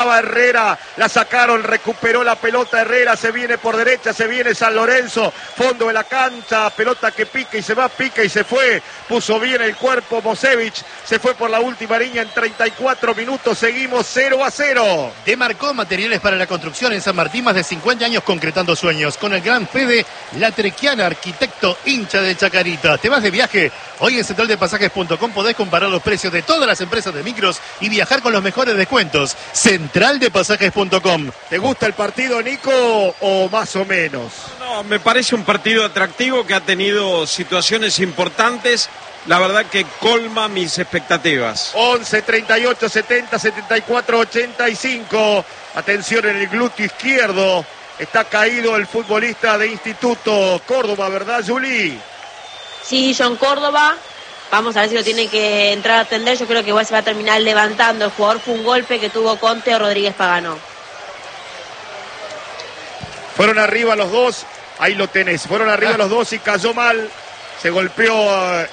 Herrera, la sacaron, recuperó la pelota Herrera, se viene por derecha, se viene San Lorenzo, fondo de la cancha, pelota que pica y se va, pica y se fue, puso bien el cuerpo Mosevich, se fue por la última línea en 34 minutos, seguimos 0-0. Demarcó materiales para la construcción en San Martín, más de 50 años concretando sueños, con el gran Fede Latrequiana, arquitecto hincha de Chacarita. ¿Te vas de viaje? Hoy en centraldepasajes.com podés comparar los precios de todas las empresas de micros y viajar con los mejores descuentos. Centraldepasajes.com. ¿Te gusta el partido, Nico, o más o menos? No, me parece un partido atractivo que ha tenido situaciones importantes. La verdad que colma mis expectativas. 11, 38, 70, 74, 85. Atención en el glúteo izquierdo. Está caído el futbolista de Instituto Córdoba, ¿verdad, Juli? Sí, John Córdoba. Vamos a ver si lo tiene que entrar a atender. Yo creo que igual se va a terminar levantando. El jugador fue un golpe que tuvo con Teo Rodríguez Pagano. Fueron arriba los dos. Ahí lo tenés. Fueron arriba los dos y cayó mal. Se golpeó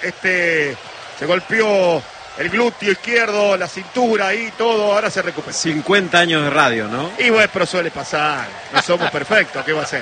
el glúteo izquierdo, la cintura y todo. Ahora se recupera. 50 años de radio, ¿no? Y bueno, pero suele pasar. No somos perfectos. ¿Qué va a hacer?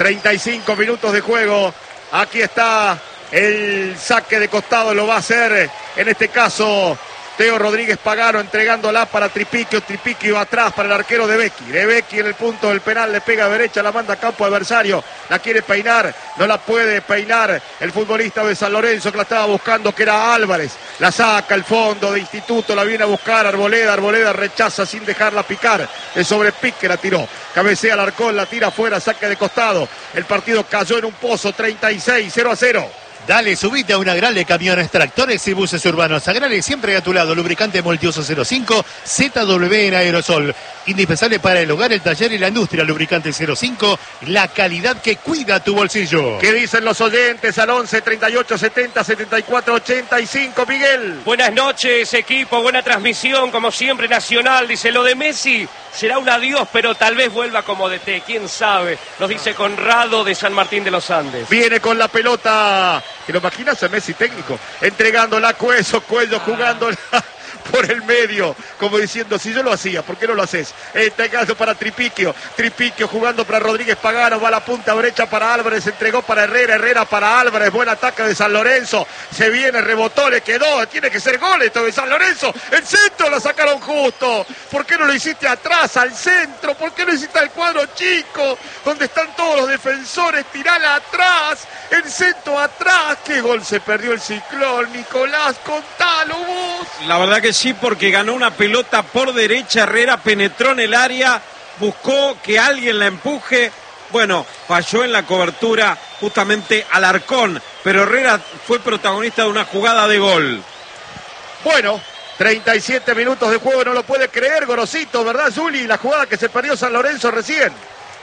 35 minutos de juego. Aquí está el saque de costado. Lo va a hacer, en este caso, Teo Rodríguez Pagano, entregándola para Tripiquio. Tripiquio atrás para el arquero de Becchi. De Becchi en el punto del penal, le pega a derecha, la manda a campo adversario. La quiere peinar, no la puede peinar el futbolista de San Lorenzo, que la estaba buscando, que era Álvarez. La saca al fondo de Instituto, la viene a buscar Arboleda. Arboleda rechaza sin dejarla picar. El sobrepique la tiró. Cabecea Alarcón, la tira afuera, saque de costado. El partido cayó en un pozo, 36, 0-0. Dale, subite a una Agrale, camiones, tractores y buses urbanos. Agrale siempre a tu lado. Lubricante Multiuso 05, ZW en aerosol. Indispensable para el hogar, el taller y la industria. Lubricante 05, la calidad que cuida tu bolsillo. ¿Qué dicen los oyentes al 11, 38, 70, 74, 85, Miguel? Buenas noches, equipo. Buena transmisión, como siempre, Nacional. Dice, lo de Messi será un adiós, pero tal vez vuelva como DT. ¿Quién sabe? Nos dice Conrado de San Martín de los Andes. Viene con la pelota. ¿Te lo imaginas a Messi técnico? Entregándola a Cuello, jugándola por el medio, como diciendo, si yo lo hacía, ¿por qué no lo haces? Este caso para Tripiquio jugando para Rodríguez Pagano, va a la punta derecha para Álvarez, entregó para Herrera para Álvarez, buen ataque de San Lorenzo, se viene, rebotó, le quedó, tiene que ser gol esto de San Lorenzo, el centro lo sacaron justo, ¿por qué no lo hiciste atrás, al centro? ¿Por qué no hiciste al cuadro chico, donde están todos los defensores? Tirala atrás, el centro atrás, qué gol se perdió el Ciclón, Nicolás, contalo vos. La verdad que sí, porque ganó una pelota por derecha, Herrera penetró en el área, buscó que alguien la empuje, bueno, falló en la cobertura justamente Alarcón, pero Herrera fue protagonista de una jugada de gol. Bueno, 37 minutos de juego, no lo puede creer Gorosito, ¿verdad, Juli? La jugada que se perdió San Lorenzo recién.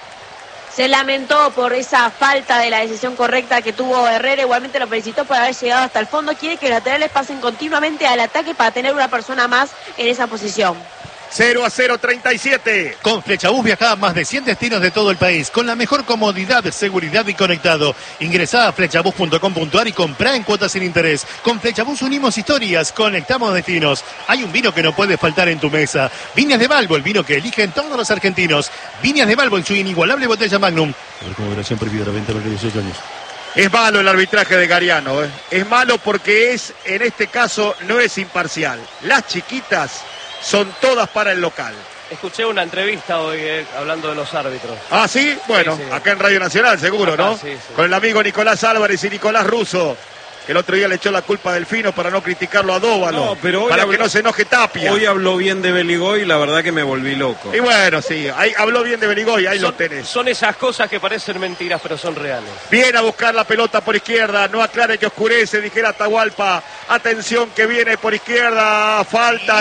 Se lamentó por esa falta de la decisión correcta que tuvo Herrera, igualmente lo felicitó por haber llegado hasta el fondo, quiere que los laterales pasen continuamente al ataque para tener una persona más en esa posición. 0-0, 37. Con Flechabús viajá a más de 100 destinos de todo el país, con la mejor comodidad, seguridad y conectado. Ingresá a flechabús.com.ar y comprá en cuotas sin interés. Con Flechabús unimos historias, conectamos destinos. Hay un vino que no puede faltar en tu mesa. Viñas de Balbo, el vino que eligen todos los argentinos. Viñas de Balbo en su inigualable botella Magnum. Como versión prohibida la venta de 18 años. Es malo el arbitraje de Gariano, ¿eh? Es malo porque en este caso, no es imparcial. Las chiquitas son todas para el local. Escuché una entrevista hoy hablando de los árbitros. ¿Ah, sí? Bueno, sí. Acá en Radio Nacional, seguro, acá, ¿no? Sí. Con el amigo Nicolás Álvarez y Nicolás Russo. El otro día le echó la culpa a Delfino para no criticarlo a Dóvalo. No, pero para que no se enoje Tapia. Hoy habló bien de Beligoy y la verdad que me volví loco. Y bueno, sí, ahí habló bien de Beligoy, ahí lo tenés. Son esas cosas que parecen mentiras, pero son reales. Viene a buscar la pelota por izquierda, no aclare que oscurece, dijera Atahualpa. Atención que viene por izquierda, falta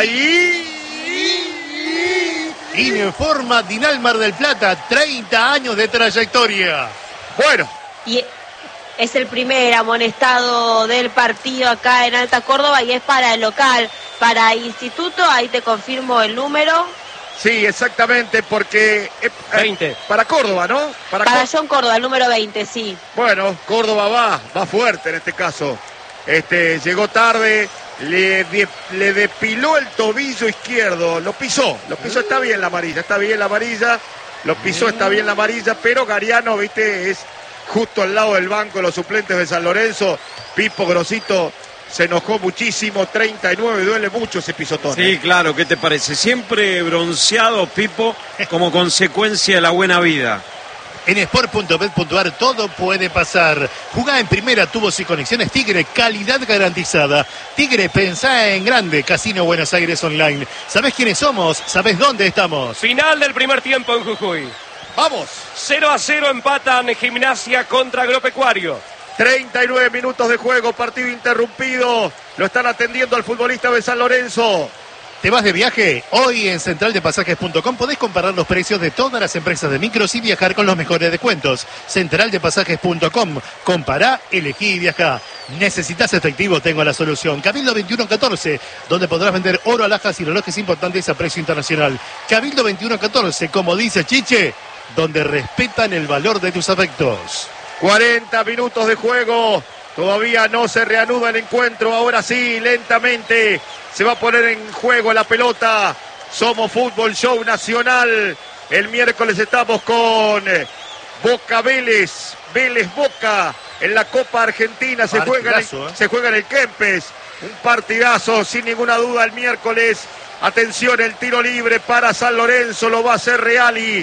Informa Dinalmar del Plata, 30 años de trayectoria. Bueno. Y es el primer amonestado del partido acá en Alta Córdoba y es para el local, para Instituto, ahí te confirmo el número. Sí, exactamente, porque... 20. Para Córdoba, ¿no? Para John Córdoba, el número 20, sí. Bueno, Córdoba va fuerte en este caso. Llegó tarde, le depiló el tobillo izquierdo, lo pisó, está bien la amarilla, lo pisó, está bien la amarilla, pero Gariano, viste, es justo al lado del banco de los suplentes de San Lorenzo. Pipo Grosito se enojó muchísimo, 39, duele mucho ese pisotón. Sí, claro, ¿qué te parece? Siempre bronceado Pipo como consecuencia de la buena vida. En sport.bet.ar todo puede pasar. Jugá en primera, tubos y conexiones Tigre, calidad garantizada. Tigre, pensá en grande. Casino Buenos Aires Online. ¿Sabés quiénes somos? ¿Sabés dónde estamos? Final del primer tiempo en Jujuy. ¡Vamos! 0-0 empatan Gimnasia contra Agropecuario. 39 minutos de juego, partido interrumpido. Lo están atendiendo al futbolista de San Lorenzo. ¿Te vas de viaje? Hoy en centraldepasajes.com podés comparar los precios de todas las empresas de micros y viajar con los mejores descuentos. Centraldepasajes.com. Compará, elegí y viajá. ¿Necesitas efectivo? Tengo la solución. Cabildo 2114, donde podrás vender oro, alhajas y relojes importantes a precio internacional. Cabildo 2114, como dice Chiche, donde respetan el valor de tus afectos. 40 minutos de juego. Todavía no se reanuda el encuentro. Ahora sí, lentamente se va a poner en juego la pelota. Somos Fútbol Show Nacional. El miércoles estamos con Boca Vélez. Vélez Boca en la Copa Argentina. Se juega en el Kempes. Un partidazo, sin ninguna duda, el miércoles. Atención, el tiro libre para San Lorenzo. Lo va a hacer Reali.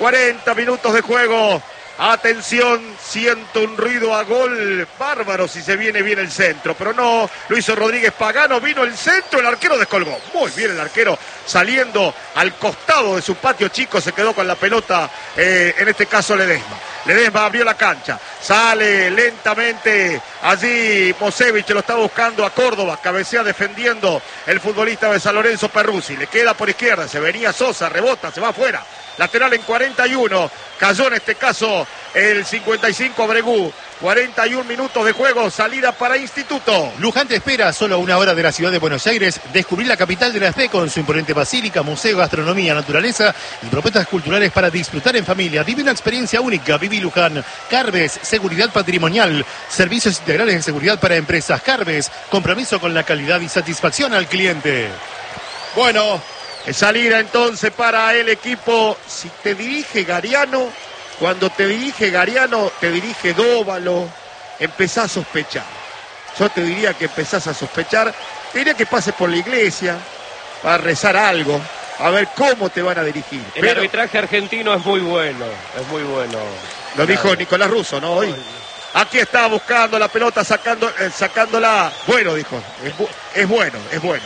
40 minutos de juego. Atención, siento un ruido a gol bárbaro si se viene bien el centro, pero no, lo hizo Rodríguez Pagano, vino el centro, el arquero descolgó, muy bien el arquero saliendo al costado de su patio chico, se quedó con la pelota, en este caso Ledesma abrió la cancha, sale lentamente allí Mosevich, lo está buscando a Córdoba, cabecea defendiendo el futbolista de San Lorenzo Perruzzi, le queda por izquierda, se venía Sosa, rebota, se va afuera. Lateral en 41, cayó en este caso el 55 Abregú. 41 minutos de juego, salida para Instituto. Luján te espera, solo a 1 hora de la ciudad de Buenos Aires. Descubrir la capital de la fe con su imponente basílica, museo, gastronomía, naturaleza y propuestas culturales para disfrutar en familia. Vive una experiencia única, Viví Luján. Carves, seguridad patrimonial, servicios integrales de seguridad para empresas. Carves, compromiso con la calidad y satisfacción al cliente. Bueno, salida entonces para el equipo. Si te dirige Gariano, cuando te dirige Gariano, te dirige Dóvalo, empezás a sospechar. Yo te diría que empezás a sospechar. Te diría que pases por la iglesia para rezar algo, a ver cómo te van a dirigir. El arbitraje argentino es muy bueno, Lo dijo Nicolás Russo, ¿no? Hoy. Aquí está buscando la pelota, sacándola. Bueno, dijo. Es bueno.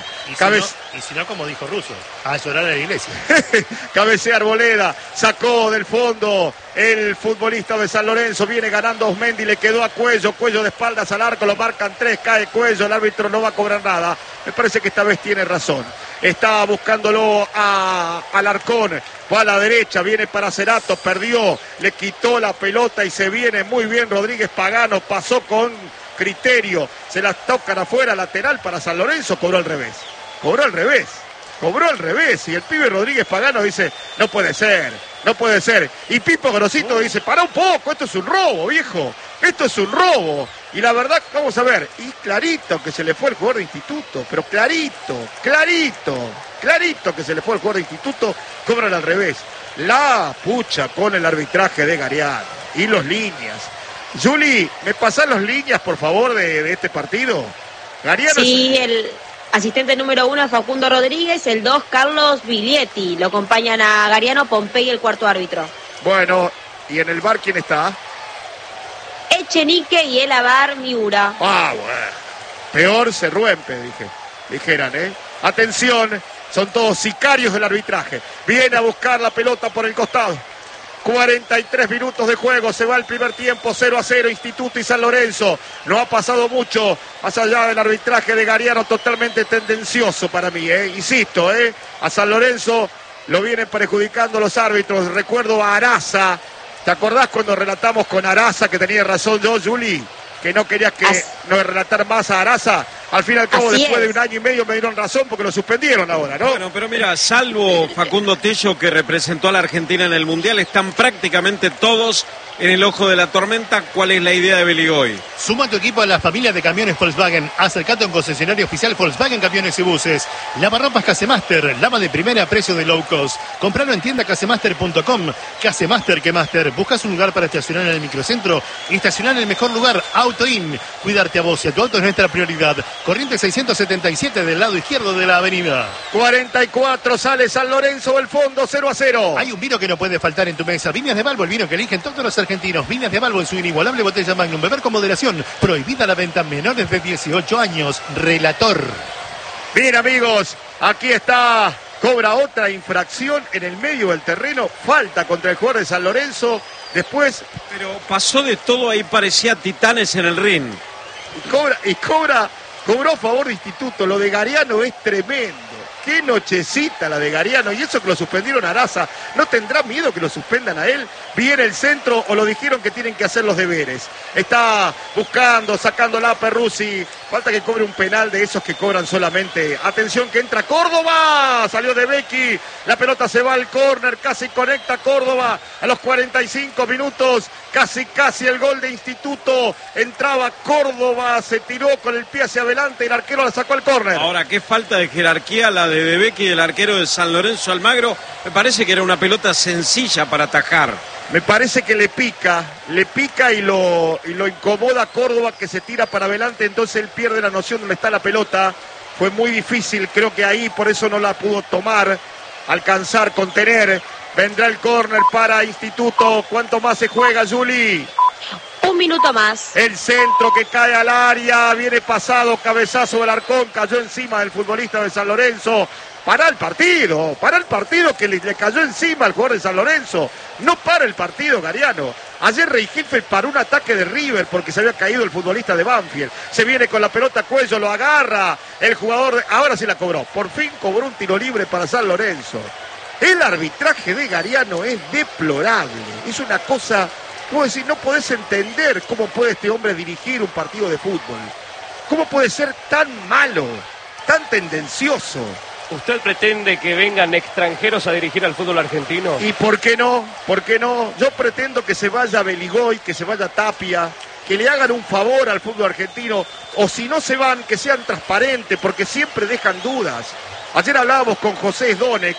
Y si no, como dijo Russo, a llorar a la iglesia. Cabecea Arboleda, sacó del fondo el futbolista de San Lorenzo, viene ganando Osmendi, le quedó a Cuello de espaldas al arco, lo marcan 3, cae Cuello, el árbitro no va a cobrar nada. Me parece que esta vez tiene razón. Está buscándolo a Alarcón, va a la derecha, viene para Cerato, perdió, le quitó la pelota y se viene muy bien Rodríguez Pagano, pasó con criterio, se las tocan afuera, lateral para San Lorenzo, cobró al revés, y el pibe Rodríguez Pagano dice, no puede ser, y Pipo Grosito dice, pará un poco, esto es un robo, viejo, y la verdad, vamos a ver, y clarito que se le fue el jugador de Instituto, pero clarito que se le fue el jugador de Instituto, cobran al revés, la pucha con el arbitraje de Gariano, y los líneas. Juli, ¿me pasás las líneas, por favor, de este partido? Gariano. Sí, el asistente número 1 es Facundo Rodríguez, el 2 Carlos Biglietti. Lo acompañan a Gariano, Pompey, el cuarto árbitro. Bueno, ¿y en el bar quién está? Echenique y el Abar Miura. Ah, bueno. Peor se ruempe, dijeran, ¿eh? Atención, son todos sicarios del arbitraje. Viene a buscar la pelota por el costado. 43 minutos de juego, se va el primer tiempo, 0-0, Instituto y San Lorenzo. No ha pasado mucho, más allá del arbitraje de Gariano, totalmente tendencioso para mí, insisto, a San Lorenzo lo vienen perjudicando los árbitros. Recuerdo a Araza, ¿te acordás cuando relatamos con Araza, que tenía razón yo, Juli? Que no querías que no relatar más a Araza. Al fin y al cabo, después de 1 año y medio me dieron razón porque lo suspendieron ahora, ¿no? Bueno, pero mira, salvo Facundo Tello, que representó a la Argentina en el Mundial, están prácticamente todos en el ojo de la tormenta. ¿Cuál es la idea de Beligoy? Suma tu equipo a la familia de camiones Volkswagen. Acercate a un concesionario oficial Volkswagen Camiones y Buses. Lavarropas Casemaster, lava de primera a precio de low cost. Compralo en tienda casemaster.com. Casemaster que Master. ¿Buscas un lugar para estacionar en el microcentro? Estacionar en el mejor lugar, AutoIn. Cuidarte a vos y a tu auto es nuestra prioridad. Corriente 677 del lado izquierdo de la avenida. 44, sale San Lorenzo del fondo, 0-0. Hay un vino que no puede faltar en tu mesa. Viñas de Balbo, el vino que eligen todos los argentinos. Viñas de Balbo en su inigualable botella Magnum. Beber con moderación. Prohibida la venta a menores de 18 años. Relator. Bien, amigos, aquí está. Cobra otra infracción en el medio del terreno. Falta contra el jugador de San Lorenzo. Después. Pero pasó de todo, ahí parecía Titanes en el ring. Cobró a favor de Instituto. Lo de Gariano es tremendo. Qué nochecita la de Gariano. Y eso que lo suspendieron a Araza. ¿No tendrá miedo que lo suspendan a él? Viene el centro o lo dijeron que tienen que hacer los deberes. Está buscando, sacándola a Perruzzi. Falta que cobre un penal de esos que cobran solamente. Atención que entra Córdoba. Salió de Becky. La pelota se va al córner. Casi conecta Córdoba. A los 45 minutos. Casi el gol de Instituto. Entraba Córdoba. Se tiró con el pie hacia adelante. El arquero la sacó al córner. Ahora, qué falta de jerarquía la de Becky y el arquero de San Lorenzo Almagro. Me parece que era una pelota sencilla para atajar. Me parece que le pica y lo incomoda a Córdoba, que se tira para adelante, entonces él pierde la noción de dónde está la pelota. Fue muy difícil, creo que ahí por eso no la pudo tomar, alcanzar, contener. Vendrá el córner para Instituto. ¿Cuánto más se juega, Juli? Un minuto más. El centro que cae al área, viene pasado, cabezazo del Arcón, cayó encima del futbolista de San Lorenzo. Para el partido que le cayó encima al jugador de San Lorenzo. No para el partido, Gariano. Ayer Rey Hilfeld paró un ataque de River porque se había caído el futbolista de Banfield. Se viene con la pelota a cuello, lo agarra el jugador. Ahora sí la cobró. Por fin cobró un tiro libre para San Lorenzo. El arbitraje de Gariano es deplorable. Es una cosa, puedo decir, no podés entender cómo puede este hombre dirigir un partido de fútbol. ¿Cómo puede ser tan malo, tan tendencioso? ¿Usted pretende que vengan extranjeros a dirigir al fútbol argentino? ¿Y por qué no? ¿Por qué no? Yo pretendo que se vaya Beligoy, que se vaya Tapia, que le hagan un favor al fútbol argentino, o si no se van, que sean transparentes, porque siempre dejan dudas. Ayer hablábamos con José Sdonek,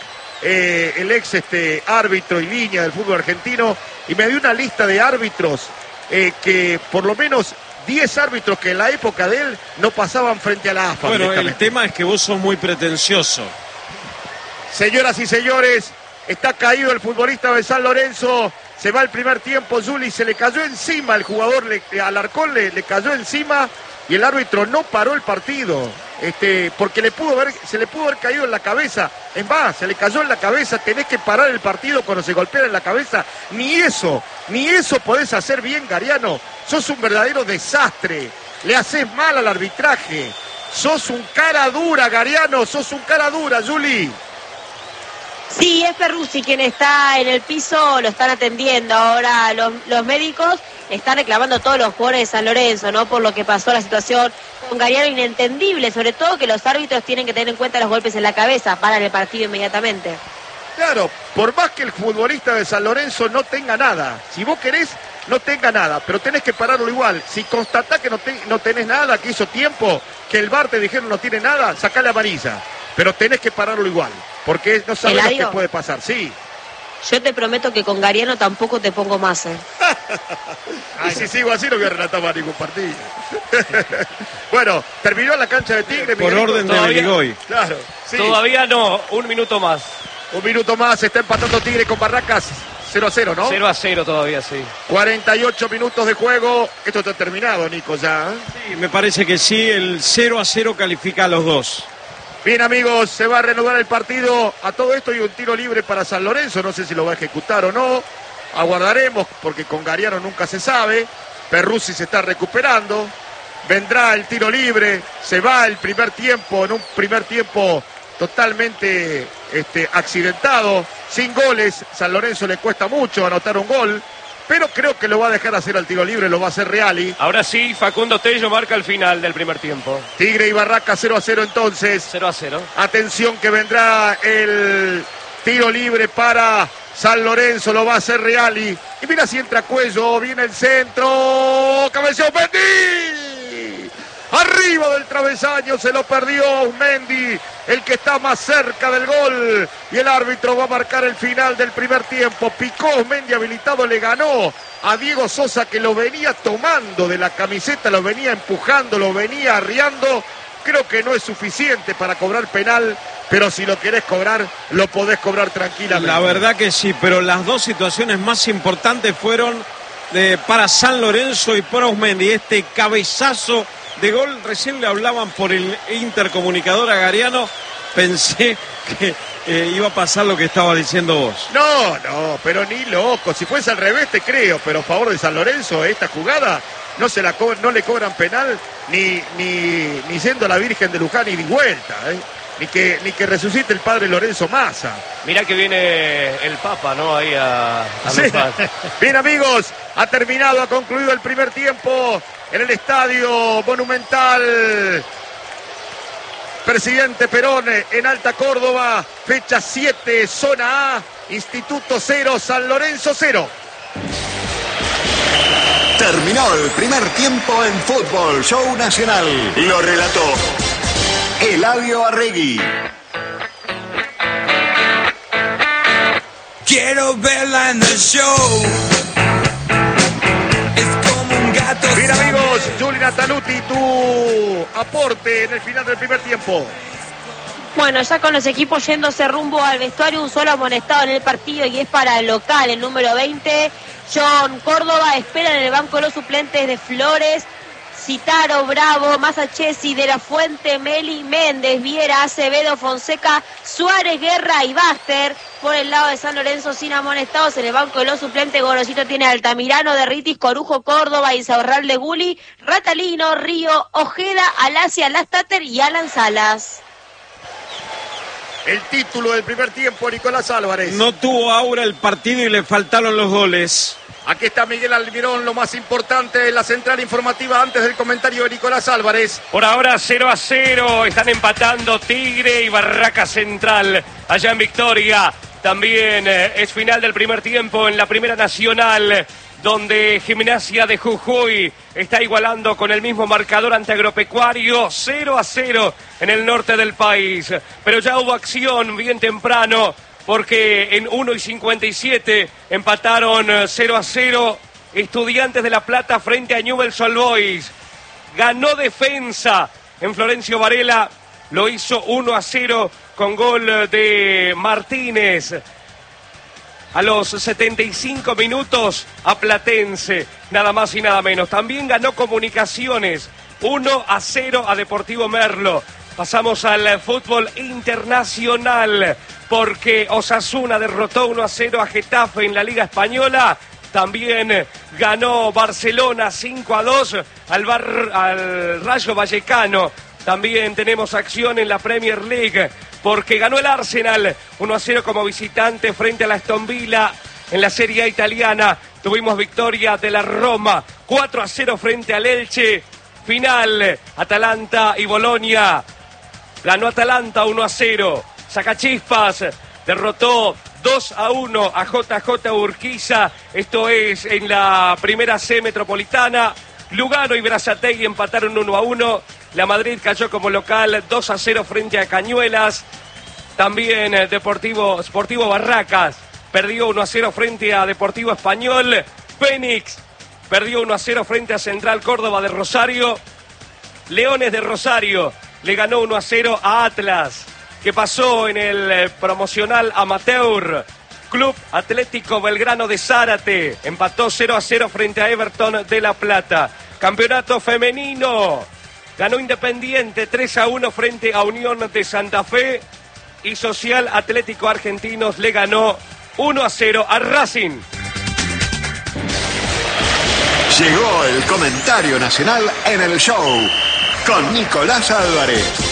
el ex árbitro y línea del fútbol argentino, y me dio una lista de árbitros que por lo menos 10 árbitros que en la época de él no pasaban frente a la AFA. Bueno, el tema es que vos sos muy pretencioso. Señoras y señores, está caído el futbolista de San Lorenzo. Se va el primer tiempo, Juli, se le cayó encima el jugador, Alarcón le cayó encima y el árbitro no paró el partido. Porque se le pudo haber caído en la cabeza. Es más, se le cayó en la cabeza. Tenés que parar el partido cuando se golpea en la cabeza. Ni eso podés hacer bien, Gariano. Sos un verdadero desastre. Le haces mal al arbitraje. Sos un cara dura, Gariano. Sos un cara dura, Juli. Sí, es Perruzzi quien está en el piso, lo están atendiendo. Ahora los médicos están reclamando a todos los jugadores de San Lorenzo, ¿no? Por lo que pasó la situación con Gariano, inentendible, sobre todo que los árbitros tienen que tener en cuenta los golpes en la cabeza, paran el partido inmediatamente. Claro, por más que el futbolista de San Lorenzo no tenga nada, si vos querés, no tenga nada, pero tenés que pararlo igual. Si constatás que no tenés nada, que hizo tiempo, que el VAR te dijeron no tiene nada, sacá la amarilla. Pero tenés que pararlo igual, porque no sabés lo que puede pasar, sí. Yo te prometo que con Gariano tampoco te pongo más, Y si sigo así no voy a relatar más ningún partido. Bueno, terminó la cancha de Tigre. Por Miguelito. orden de Beligoy. Claro, sí. Todavía no, un minuto más. Un minuto más, está empatando Tigre con Barracas. 0-0, ¿no? 0-0 todavía, sí. 48 minutos de juego. Esto está terminado, Nico, ya. Sí, me parece que sí, el 0-0 califica a los dos. Bien, amigos, se va a reanudar el partido. A todo esto hay un tiro libre para San Lorenzo. No sé si lo va a ejecutar o no. Aguardaremos, porque con Gariano nunca se sabe. Perruzzi se está recuperando. Vendrá el tiro libre. Se va el primer tiempo, en un primer tiempo totalmente accidentado. Sin goles. San Lorenzo le cuesta mucho anotar un gol. Pero creo que lo va a dejar hacer al tiro libre, lo va a hacer Reali. Ahora sí, Facundo Tello marca el final del primer tiempo. Tigre y Barraca 0-0 entonces. 0-0. Atención que vendrá el Tiro libre para San Lorenzo, lo va a hacer Reali. Y mira si entra Cuello, viene el centro. Cabeceó Mendy. Arriba del travesaño, se lo perdió Mendy, el que está más cerca del gol. Y el árbitro va a marcar el final del primer tiempo. Picó Mendy habilitado, le ganó a Diego Sosa, que lo venía tomando de la camiseta, lo venía empujando, lo venía arriando. Creo que no es suficiente para cobrar penal, pero si lo querés cobrar, lo podés cobrar tranquilamente. La verdad que sí, pero las dos situaciones más importantes fueron para San Lorenzo y para Osmendi. Este cabezazo de gol, recién le hablaban por el intercomunicador a Gariano, pensé que iba a pasar lo que estaba diciendo vos. No, pero ni loco, si fuese al revés te creo, pero a favor de San Lorenzo, esta jugada no le cobran penal ni siendo la Virgen de Luján y de vuelta, ni que resucite el padre Lorenzo Massa. Mirá que viene el Papa, ¿no? Ahí a Sí. Bien, amigos, ha concluido el primer tiempo en el Estadio Monumental Presidente Perón en Alta Córdoba, fecha 7, zona A, Instituto 0, San Lorenzo 0. Terminó el primer tiempo en Fútbol Show Nacional. Lo relató Eladio Arregui. Quiero verla en el show. Es como un gato. Bien, amigos, Juli Nataluti, tu aporte en el final del primer tiempo. Bueno, ya con los equipos yéndose rumbo al vestuario, un solo amonestado en el partido y es para el local, el número 20. John Córdoba espera en el banco de los suplentes de Flores, Citaro, Bravo, Masachesi, De la Fuente, Meli, Méndez, Viera, Acevedo, Fonseca, Suárez, Guerra y Baster. Por el lado de San Lorenzo, sin amonestados, en el banco de los suplentes, Gorosito tiene Altamirano, Derritis, Corujo, Córdoba, Insaurralde, Guli, Ratalino, Río, Ojeda, Alacia, Lastater y Alan Salas. El título del primer tiempo, Nicolás Álvarez. No tuvo aura el partido y le faltaron los goles. Aquí está Miguel Almirón, lo más importante de la central informativa antes del comentario de Nicolás Álvarez. Por ahora 0-0, están empatando Tigre y Barraca Central allá en Victoria. También es final del primer tiempo en la Primera Nacional, donde Gimnasia de Jujuy está igualando con el mismo marcador ante Agropecuario, 0-0 en el norte del país. Pero ya hubo acción bien temprano, porque en 1:57 empataron 0-0 Estudiantes de La Plata frente a Newell's Old Boys. Ganó Defensa en Florencio Varela, lo hizo 1-0 con gol de Martínez. A los 75 minutos a Platense, nada más y nada menos. También ganó Comunicaciones, 1-0 a Deportivo Merlo. Pasamos al fútbol internacional, porque Osasuna derrotó 1-0 a Getafe en la Liga Española. También ganó Barcelona 5-2 al Rayo Vallecano. También tenemos acción en la Premier League, porque ganó el Arsenal 1-0 como visitante frente a la Aston Villa en la Serie A italiana. Tuvimos victoria de la Roma 4-0 frente al Elche. Final, Atalanta y Bolonia. Ganó Atalanta 1-0. Sacachispas derrotó 2-1 a JJ Urquiza. Esto es en la Primera C Metropolitana. Lugano y Berazategui empataron 1-1. La Madrid cayó como local 2-0 frente a Cañuelas. También Sportivo Barracas perdió 1-0 frente a Deportivo Español. Fénix perdió 1-0 frente a Central Córdoba de Rosario. Leones de Rosario le ganó 1-0 a Atlas, que pasó en el promocional amateur. Club Atlético Belgrano de Zárate empató 0-0 frente a Everton de La Plata. Campeonato femenino. Ganó Independiente 3-1 frente a Unión de Santa Fe. Y Social Atlético Argentinos le ganó 1-0 a Racing. Llegó el comentario nacional en el show con Nicolás Álvarez.